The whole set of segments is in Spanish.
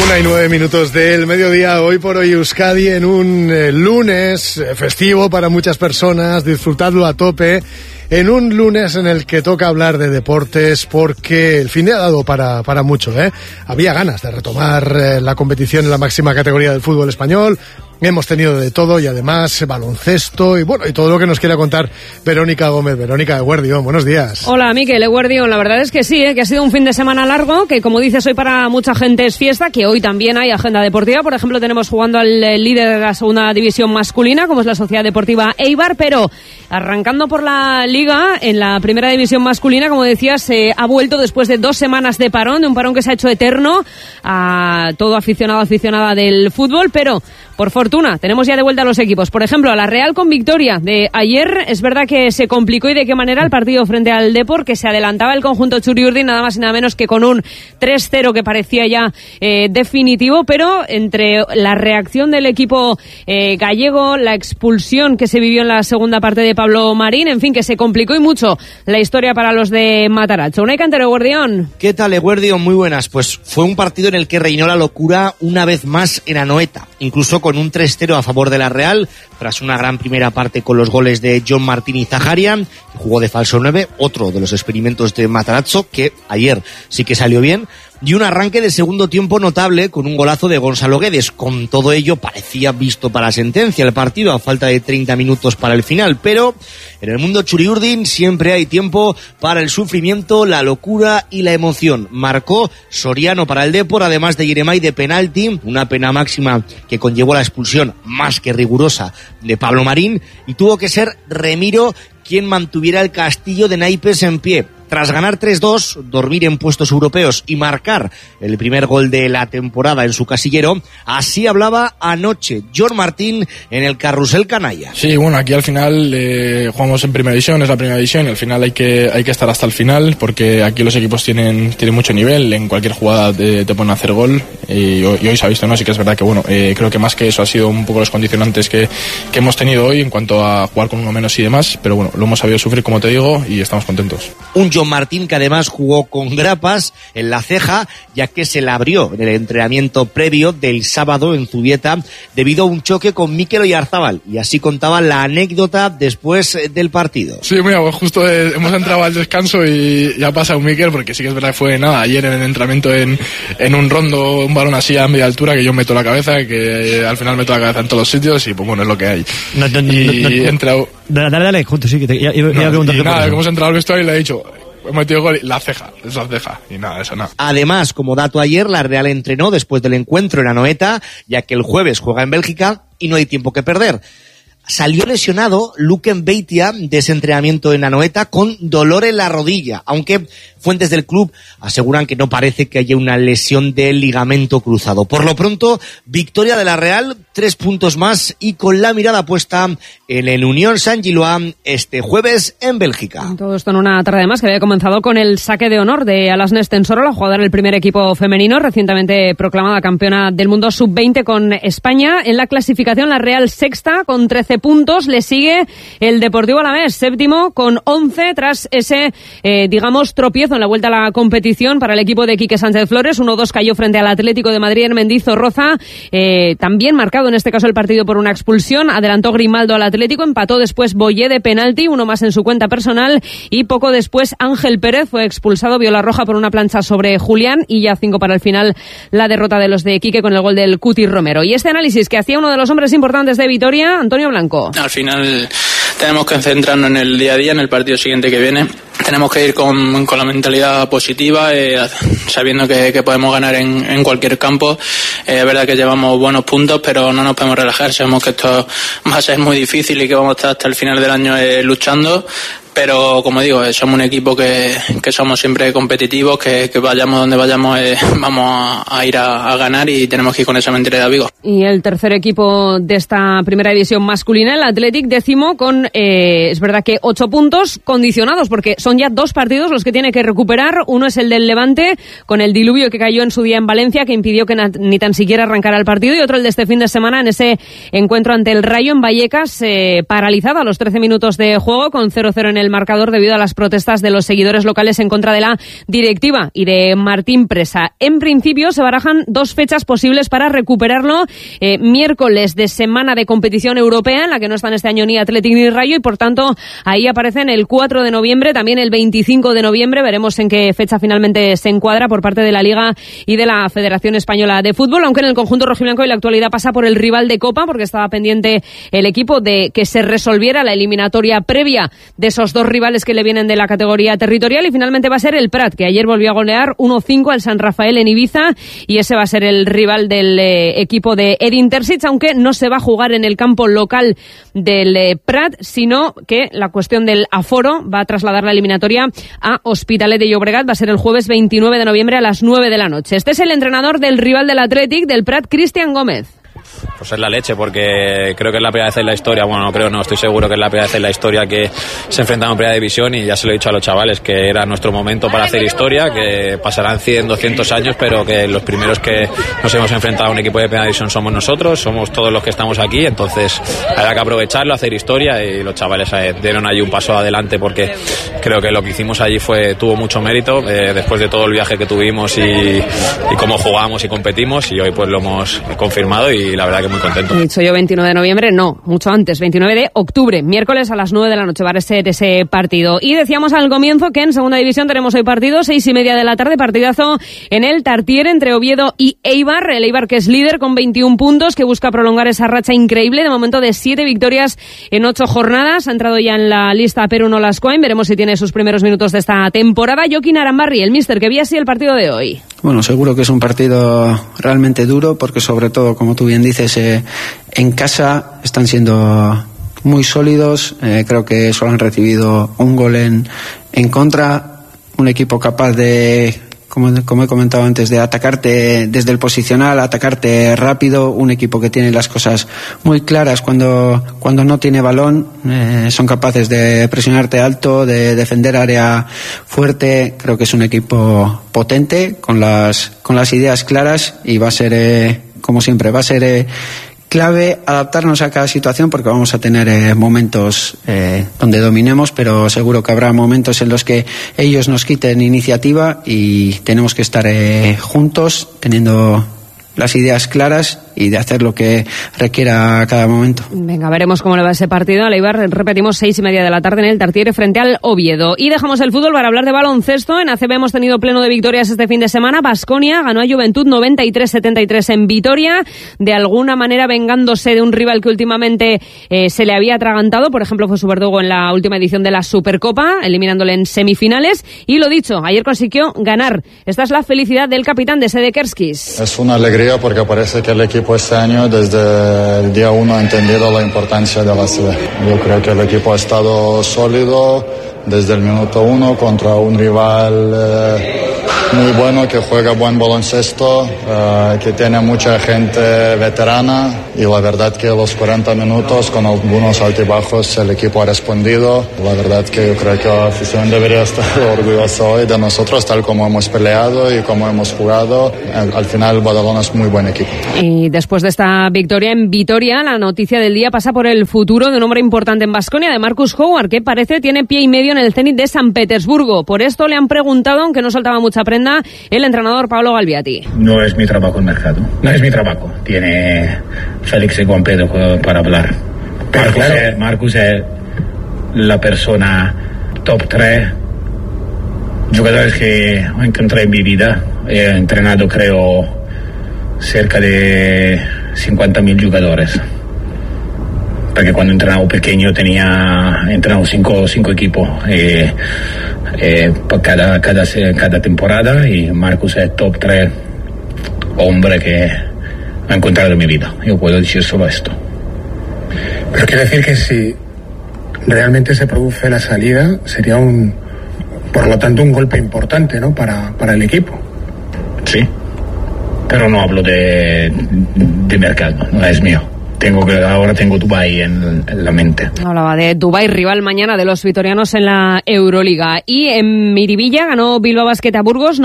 1:09 del mediodía, hoy por hoy Euskadi, en un lunes festivo para muchas personas, disfrutadlo a tope, en un lunes en el que toca hablar de deportes porque el fin de ha dado para mucho, ¿eh? Había ganas de retomar la competición en la máxima categoría del fútbol español. Hemos tenido de todo y además baloncesto y bueno, y todo lo que nos quiera contar Verónica Gómez. Verónica Eguerdión, buenos días. Hola, Miquel Eguerdión. La verdad es que sí, que ha sido un fin de semana largo, que como dices hoy para mucha gente es fiesta, que hoy también hay agenda deportiva. Por ejemplo, tenemos jugando al líder de la segunda división masculina, como es la Sociedad Deportiva Eibar, pero arrancando por la Liga, en la primera división masculina, como decías, ha vuelto después de 2 semanas de parón, de un parón que se ha hecho eterno a todo aficionada del fútbol, pero por fortuna, tenemos ya de vuelta a los equipos. Por ejemplo, a la Real con victoria de ayer. Es verdad que se complicó y de qué manera el partido frente al Depor, que se adelantaba el conjunto Txuri-Urdin, nada más y nada menos que con un 3-0 que parecía ya definitivo, pero entre la reacción del equipo gallego, la expulsión que se vivió en la segunda parte de Pablo Marín, en fin, que se complicó y mucho la historia para los de Matarazzo. Unai Cantero, Eguerdión. ¿Qué tal, Eguerdión? Muy buenas. Pues fue un partido en el que reinó la locura una vez más en Anoeta, incluso con un 3-0 a favor de la Real, tras una gran primera parte con los goles de John Martín y Zaharia, que jugó de falso 9, otro de los experimentos de Matarazzo, que ayer sí que salió bien, y un arranque de segundo tiempo notable con un golazo de Gonzalo Guedes. Con todo ello parecía visto para sentencia el partido a falta de 30 minutos para el final, pero en el mundo Txuri-Urdin siempre hay tiempo para el sufrimiento, la locura y la emoción. Marcó Soriano para el Depor, además de Yeremay de penalti, una pena máxima que conllevó la expulsión más que rigurosa de Pablo Marín, y tuvo que ser Remiro quien mantuviera el castillo de naipes en pie. Tras ganar 3-2, dormir en puestos europeos y marcar el primer gol de la temporada en su casillero, así hablaba anoche John Martín en el Carrusel Canalla. Sí, bueno, aquí al final jugamos en primera división, es la primera división, y al final hay que estar hasta el final, porque aquí los equipos tienen mucho nivel, en cualquier jugada te ponen a hacer gol, y hoy se ha visto, ¿no? Sí que es verdad que, bueno, creo que más que eso ha sido un poco los condicionantes que hemos tenido hoy en cuanto a jugar con uno menos y demás, pero bueno, lo hemos sabido sufrir, como te digo, y estamos contentos. Un John Martín que además jugó con grapas en la ceja, ya que se la abrió en el entrenamiento previo del sábado en Zubieta debido a un choque con Mikel Oyarzábal, y así contaba la anécdota después del partido. Sí, mira, pues justo hemos entrado al descanso y ya pasa un Mikel, porque sí que es verdad que fue ayer en el entrenamiento en un rondo, un balón así a media altura, que yo meto la cabeza, que al final meto la cabeza en todos los sitios, y pues bueno, es lo que hay. He entrado... Dale, junto, sí, que iba a preguntar. Y nada, que hemos entrado al vestuario y le he dicho... He metido gol, la ceja, y nada, eso nada. Además, como dato ayer, la Real entrenó después del encuentro en Anoeta, ya que el jueves juega en Bélgica y no hay tiempo que perder. Salió lesionado Luken Beitia de ese entrenamiento en Anoeta con dolor en la rodilla, aunque fuentes del club aseguran que no parece que haya una lesión del ligamento cruzado. Por lo pronto, victoria de la Real, 3 puntos más y con la mirada puesta en el Unión Saint-Gillois este jueves en Bélgica. Todo esto en una tarde más que había comenzado con el saque de honor de Alasnes Tensoro, jugadora del primer equipo femenino, recientemente proclamada campeona del mundo sub-20 con España. En la clasificación, la Real sexta con 13 puntos, le sigue el Deportivo Alavés, séptimo con 11 tras ese, tropiezo en la vuelta a la competición para el equipo de Quique Sánchez Flores. 1-2 cayó frente al Atlético de Madrid en Mendizorroza, también marcado en este caso el partido por una expulsión. Adelantó Grimaldo al Atlético, empató después Boyé de penalti, uno más en su cuenta personal, y poco después Ángel Pérez fue expulsado, vio la roja por una plancha sobre Julián, y ya 5 para el final la derrota de los de Quique con el gol del Cuti Romero. Y este análisis que hacía uno de los hombres importantes de Vitoria, Antonio Blanco. Al final tenemos que centrarnos en el día a día, en el partido siguiente que viene. Tenemos que ir con la mentalidad positiva, sabiendo que podemos ganar en cualquier campo. Es verdad que llevamos buenos puntos, pero no nos podemos relajar. Sabemos que esto va a ser muy difícil y que vamos a estar hasta el final del año luchando. Pero, como digo, somos un equipo que somos siempre competitivos, que vayamos donde vayamos, vamos a ir a ganar, y tenemos que ir con esa mentalidad viva. Y el tercer equipo de esta primera división masculina, el Athletic, décimo con, es verdad que 8 puntos condicionados, porque son ya 2 partidos los que tiene que recuperar. Uno es el del Levante, con el diluvio que cayó en su día en Valencia, que impidió que ni tan siquiera arrancara el partido, y otro el de este fin de semana en ese encuentro ante el Rayo en Vallecas, paralizado a los 13 minutos de juego, con 0-0 en el marcador debido a las protestas de los seguidores locales en contra de la directiva y de Martín Presa. En principio se barajan 2 fechas posibles para recuperarlo. Miércoles de semana de competición europea, en la que no están este año ni Athletic ni Rayo, y por tanto ahí aparecen el 4 de noviembre, también el 25 de noviembre. Veremos en qué fecha finalmente se encuadra por parte de la Liga y de la Federación Española de Fútbol, aunque en el conjunto rojiblanco y la actualidad pasa por el rival de Copa, porque estaba pendiente el equipo de que se resolviera la eliminatoria previa de esos 2 rivales que le vienen de la categoría territorial, y finalmente va a ser el Prat, que ayer volvió a golear 1-5 al San Rafael en Ibiza, y ese va a ser el rival del equipo de Edin Terzic, aunque no se va a jugar en el campo local del Prat, sino que la cuestión del aforo va a trasladar la eliminatoria a Hospitalet de Llobregat. Va a ser el jueves 29 de noviembre a las 9 de la noche. Este es el entrenador del rival del Athletic, del Prat, Cristian Gómez. Pues es la leche, porque creo que es la primera vez en la historia, estoy seguro que es la primera vez en la historia que se enfrentan en primera división, y ya se lo he dicho a los chavales que era nuestro momento para hacer historia, que pasarán 100, 200 años, pero que los primeros que nos hemos enfrentado a un equipo de primera división somos nosotros, somos todos los que estamos aquí, entonces habrá que aprovecharlo, hacer historia, y los chavales dieron allí un paso adelante, porque creo que lo que hicimos allí tuvo mucho mérito, después de todo el viaje que tuvimos y cómo jugamos y competimos, y hoy pues lo hemos confirmado, y la verdad que muy contento. He dicho yo 29 de noviembre, no, mucho antes, 29 de octubre, miércoles a las 9 de la noche va a ser ese partido. Y decíamos al comienzo que en segunda división tenemos hoy partido, 6:30 de la tarde, partidazo en el Tartiere entre Oviedo y Eibar. El Eibar, que es líder con 21 puntos, que busca prolongar esa racha increíble, de momento de 7 victorias en 8 jornadas. Ha entrado ya en la lista Perú Nolascoain, veremos si tiene sus primeros minutos de esta temporada. Joaquín Arambarri, el míster, que vi así el partido de hoy. Bueno, seguro que es un partido realmente duro, porque sobre todo, como tú bien dices, en casa están siendo muy sólidos. Creo que solo han recibido un gol en contra. Un equipo capaz de, como he comentado antes, de atacarte desde el posicional, atacarte rápido. Un equipo que tiene las cosas muy claras cuando no tiene balón. Son capaces de presionarte alto, de defender área fuerte. Creo que es un equipo potente, con las ideas claras, y va a ser, como siempre, va a ser clave adaptarnos a cada situación, porque vamos a tener momentos donde dominemos, pero seguro que habrá momentos en los que ellos nos quiten iniciativa, y tenemos que estar juntos, teniendo las ideas claras y de hacer lo que requiera cada momento. Venga, veremos cómo le va ese partido. Al Eibar, repetimos, 6:30 de la tarde en el Tartiere frente al Oviedo. Y dejamos el fútbol para hablar de baloncesto. En ACB hemos tenido pleno de victorias este fin de semana. Baskonia ganó a Juventud 93-73 en Vitoria, de alguna manera vengándose de un rival que últimamente se le había atragantado. Por ejemplo, fue su verdugo en la última edición de la Supercopa, eliminándole en semifinales. Y lo dicho, ayer consiguió ganar. Esta es la felicidad del capitán de Sede Kerskis. Es una alegría, porque parece que el equipo este año desde el día 1 ha entendido la importancia de la ACB. Yo creo que el equipo ha estado sólido desde el minuto 1 contra un rival muy bueno, que juega buen baloncesto, que tiene mucha gente veterana, y la verdad que los 40 minutos, con algunos altibajos, el equipo ha respondido. La verdad que yo creo que la afición debería estar orgullosa hoy de nosotros, tal como hemos peleado y como hemos jugado. Al final, Badalona es muy buen equipo. Y después de esta victoria en Vitoria, la noticia del día pasa por el futuro de un hombre importante en Baskonia, de Marcus Howard, que parece tiene pie y medio en el Zenit de San Petersburgo. Por esto le han preguntado, aunque no soltaba mucha prenda, el entrenador Pablo Galviati. No es mi trabajo en mercado, no es mi trabajo. Tiene Félix y Juan Pedro para hablar. Pero Marcus es la persona top 3 jugadores que he encontrado en mi vida. He entrenado, creo, cerca de 50.000 jugadores. Porque cuando entrenaba pequeño tenía entrenado cinco equipos cada temporada, y Marcus es top 3 hombre que he encontrado en mi vida. Yo puedo decir solo esto. Pero quiere decir que si realmente se produce la salida, sería por lo tanto un golpe importante, ¿no?, para el equipo. Sí, pero no hablo de mercado, no es mío. ahora tengo Dubái en la mente. Hablaba de Dubái, rival mañana de los vitorianos en la Euroliga. Y en Miribilla ganó Bilbao Basket a Burgos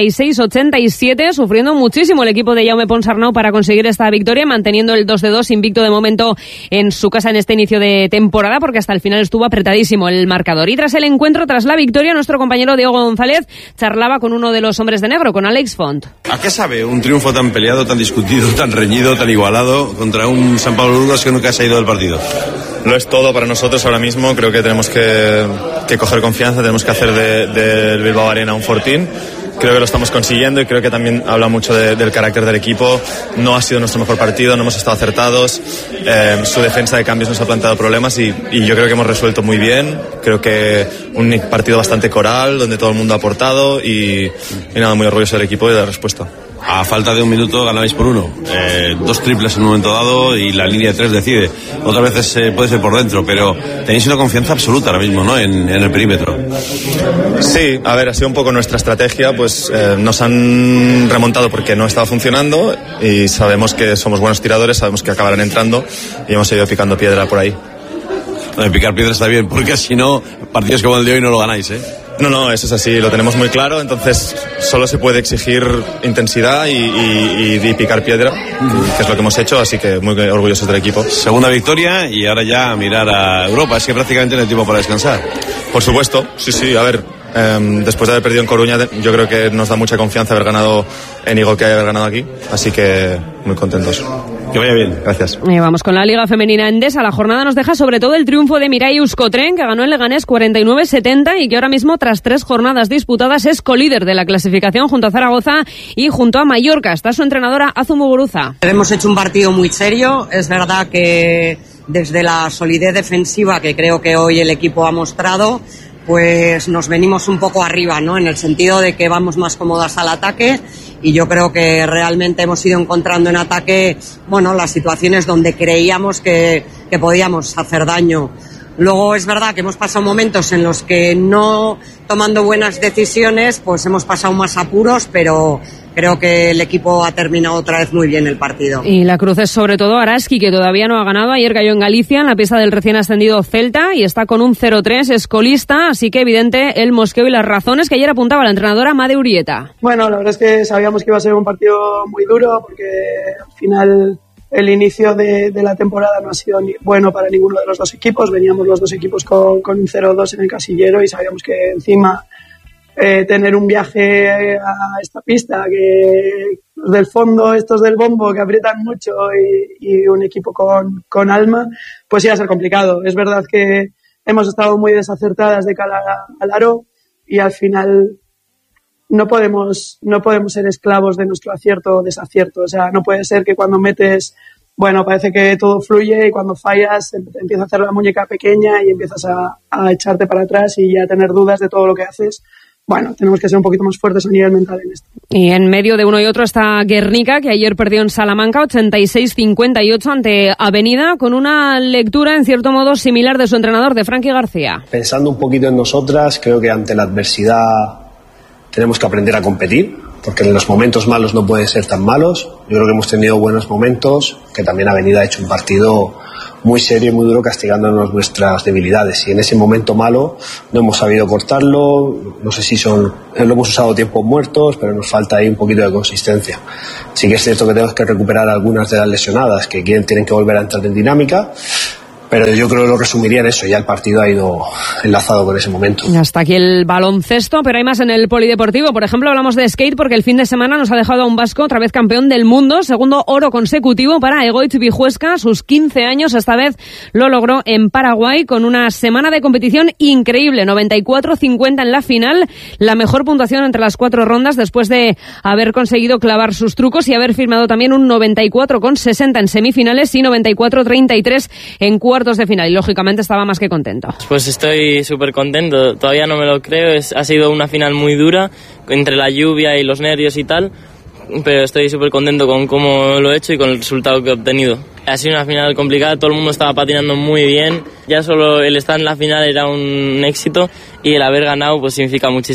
96-87, sufriendo muchísimo el equipo de Jaume Ponsarnau para conseguir esta victoria, manteniendo el 2-2 invicto de momento en su casa en este inicio de temporada, porque hasta el final estuvo apretadísimo el marcador. Y tras el encuentro, tras la victoria, nuestro compañero Diego González charlaba con uno de los hombres de negro, con Alex Font. ¿A qué sabe un triunfo tan peleado, tan discutido, tan reñido, tan igualado contra un San Pablo Burgos que nunca se ha ido del partido? Lo es todo para nosotros ahora mismo. Creo que tenemos que coger confianza, tenemos que hacer del Bilbao Arena un fortín. Creo que lo estamos consiguiendo y creo que también habla mucho del carácter del equipo. No ha sido nuestro mejor partido, no hemos estado acertados. Su defensa de cambios nos ha planteado problemas y yo creo que hemos resuelto muy bien. Creo que un partido bastante coral, donde todo el mundo ha aportado y nada, muy orgulloso del equipo y de la respuesta. A falta de un minuto ganabais por 1. 2 triples en un momento dado y la línea de 3 decide. Otras veces puede ser por dentro, pero tenéis una confianza absoluta ahora mismo, ¿no? En el perímetro. Sí, a ver, ha sido un poco nuestra estrategia, pues nos han remontado porque no estaba funcionando y sabemos que somos buenos tiradores, sabemos que acabarán entrando y hemos ido picando piedra por ahí. Picar piedra está bien, porque si no, partidos como el de hoy no lo ganáis, ¿eh? No, eso es así, lo tenemos muy claro, entonces solo se puede exigir intensidad y picar piedra, que es lo que hemos hecho, así que muy orgullosos del equipo. Segunda victoria y ahora ya mirar a Europa, es que prácticamente no hay tiempo para descansar. Por supuesto, sí, a ver, después de haber perdido en Coruña, yo creo que nos da mucha confianza haber ganado en Igo que haber ganado aquí, así que muy contentos. Que vaya bien, gracias. Y vamos con la Liga Femenina Endesa. La jornada nos deja sobre todo el triunfo de Mirai Euskotren, que ganó en Leganés 49-70 y que ahora mismo, tras 3 jornadas disputadas, es colíder de la clasificación junto a Zaragoza y junto a Mallorca. Está su entrenadora Azu Muguruza. Hemos hecho un partido muy serio. Es verdad que desde la solidez defensiva que creo que hoy el equipo ha mostrado, pues nos venimos un poco arriba, ¿no? En el sentido de que vamos más cómodas al ataque y yo creo que realmente hemos ido encontrando en ataque, bueno, las situaciones donde creíamos que podíamos hacer daño. Luego es verdad que hemos pasado momentos en los que no tomando buenas decisiones, pues hemos pasado más apuros, pero creo que el equipo ha terminado otra vez muy bien el partido. Y la cruz es sobre todo Araski, que todavía no ha ganado. Ayer cayó en Galicia, en la pista del recién ascendido Celta, y está con un 0-3, es colista, así que evidente el mosqueo y las razones que ayer apuntaba la entrenadora Made Urieta. Bueno, la verdad es que sabíamos que iba a ser un partido muy duro, porque al final el inicio de la temporada no ha sido bueno para ninguno de los dos equipos. Veníamos los dos equipos con un 0-2 en el casillero y sabíamos que encima tener un viaje a esta pista, que los del fondo, estos del bombo, que aprietan mucho y un equipo con alma, pues iba a ser complicado. Es verdad que hemos estado muy desacertadas de cara al aro y al final no podemos ser esclavos de nuestro acierto o desacierto. O sea, no puede ser que cuando metes, bueno, parece que todo fluye y cuando fallas empieza a hacer la muñeca pequeña y empiezas a echarte para atrás y a tener dudas de todo lo que haces. Bueno, tenemos que ser un poquito más fuertes a nivel mental en esto. Y en medio de uno y otro está Guernica, que ayer perdió en Salamanca 86-58 ante Avenida, con una lectura en cierto modo similar de su entrenador, de Frankie García. Pensando un poquito en nosotras, creo que ante la adversidad tenemos que aprender a competir, porque en los momentos malos no pueden ser tan malos. Yo creo que hemos tenido buenos momentos, que también Avenida ha hecho un partido muy serio y muy duro castigándonos nuestras debilidades, y en ese momento malo no hemos sabido cortarlo. No sé si lo hemos usado tiempos muertos, pero nos falta ahí un poquito de consistencia. Sí que es cierto que tenemos que recuperar algunas de las lesionadas que tienen que volver a entrar en dinámica, pero yo creo que lo resumiría en eso. Ya el partido ha ido enlazado con ese momento. Hasta aquí el baloncesto, pero hay más en el polideportivo. Por ejemplo, hablamos de skate porque el fin de semana nos ha dejado a un vasco otra vez campeón del mundo, segundo oro consecutivo para Egoitz Vijuesca. Sus 15 años esta vez lo logró en Paraguay con una semana de competición increíble, 94-50 en la final, la mejor puntuación entre las 4 rondas después de haber conseguido clavar sus trucos y haber firmado también un 94,60 en semifinales y 94-33 en cuartos de final, y lógicamente estaba más que contento. Pues estoy súper contento, todavía no me lo creo, ha sido una final muy dura, entre la lluvia y los nervios y tal, pero estoy súper contento con cómo lo he hecho y con el resultado que he obtenido. Ha sido una final complicada, todo el mundo estaba patinando muy bien, ya solo el estar en la final era un éxito y el haber ganado pues significa muchísimo.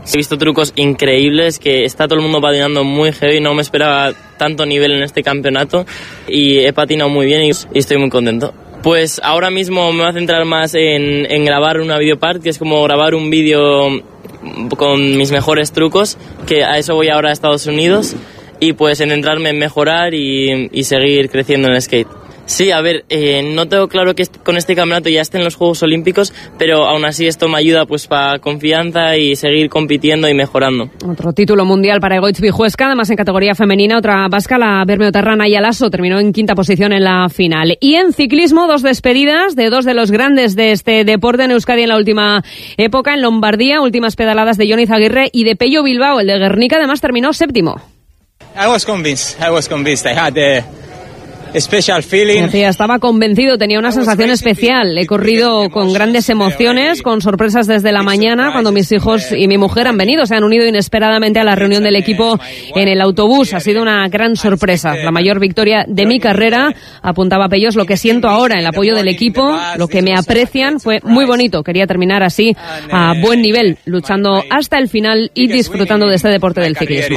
He visto trucos increíbles, que está todo el mundo patinando muy heavy, no me esperaba tanto nivel en este campeonato y he patinado muy bien y estoy muy contento. Pues ahora mismo me voy a centrar más en grabar una videopart, que es como grabar un vídeo con mis mejores trucos, que a eso voy ahora a Estados Unidos, y pues en centrarme en mejorar y seguir creciendo en el skate. Sí, a ver, no tengo claro que con este campeonato ya esté en los Juegos Olímpicos, pero aún así esto me ayuda pues para confianza y seguir compitiendo y mejorando. Otro título mundial para Egoitz Vijuesca, además en categoría femenina, otra vasca, la bermeotarra Naya Lasso, terminó en quinta posición en la final. Y en ciclismo, 2 despedidas de 2 de los grandes de este deporte en Euskadi en la última época. En Lombardía, últimas pedaladas de Jon Izaguirre y de Pello Bilbao, el de Guernica, además terminó séptimo. I was convinced. I had special feeling. Estaba convencido, tenía una sensación especial. He corrido con grandes emociones, con sorpresas desde la mañana, cuando mis hijos y mi mujer han venido, se han unido inesperadamente a la reunión del equipo en el autobús. Ha sido una gran sorpresa, la mayor victoria de mi carrera. Apuntaba Pellos, lo que siento ahora, el apoyo del equipo, lo que me aprecian, fue muy bonito. Quería terminar así a buen nivel, luchando hasta el final y disfrutando de este deporte del ciclismo.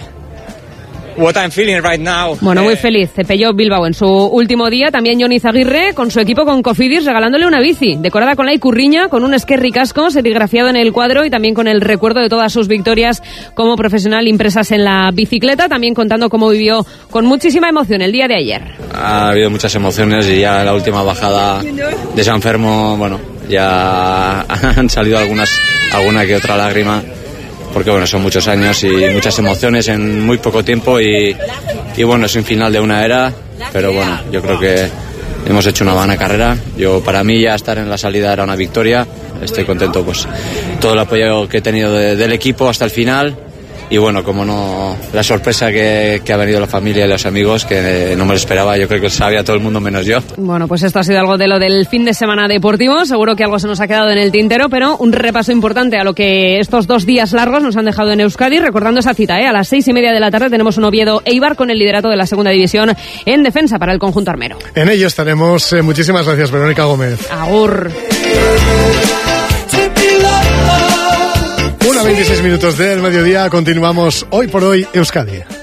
What I'm feeling right now. Bueno, muy feliz. Pello Bilbao en su último día. También Jon Izaguirre con su equipo, con Cofidis, regalándole una bici decorada con la icurriña, con un esquerri casco serigrafiado en el cuadro y también con el recuerdo de todas sus victorias como profesional impresas en la bicicleta. También contando cómo vivió con muchísima emoción el día de ayer. Ha habido muchas emociones y ya la última bajada de San Fermo, bueno, ya han salido alguna que otra lágrima. Porque bueno, son muchos años y muchas emociones en muy poco tiempo y bueno, es un final de una era, pero bueno, yo creo que hemos hecho una buena carrera. Para mí ya estar en la salida era una victoria. Estoy contento, pues todo el apoyo que he tenido del equipo hasta el final. Y bueno, como no, la sorpresa que ha venido la familia y los amigos, que no me lo esperaba, yo creo que lo sabía todo el mundo menos yo. Bueno, pues esto ha sido algo de lo del fin de semana deportivo, seguro que algo se nos ha quedado en el tintero, pero un repaso importante a lo que estos 2 días largos nos han dejado en Euskadi, recordando esa cita, a las 6:30 de la tarde tenemos un Oviedo Eibar con el liderato de la segunda división en defensa para el conjunto armero. En ello estaremos. Muchísimas gracias, Verónica Gómez. Agur. 1:26 del mediodía, continuamos Hoy por Hoy Euskadi.